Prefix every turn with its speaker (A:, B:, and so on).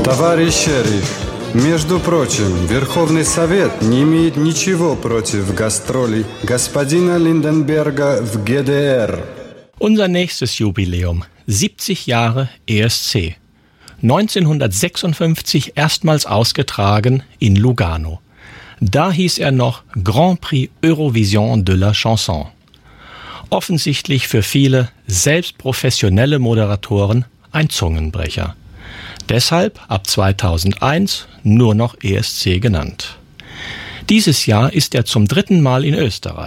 A: Товарищ шериф, между прочим, Верховный Совет не имеет ничего против гастролей господина Lindenberger в ГДР.
B: Unser nächstes Jubiläum, 70 Jahre ESC. 1956 erstmals ausgetragen in Lugano. Da hieß er noch Grand Prix Eurovision de la Chanson. Offensichtlich für viele, selbst professionelle Moderatoren, ein Zungenbrecher. Deshalb ab 2001 nur noch ESC genannt. Dieses Jahr ist er zum 3. Mal in Österreich.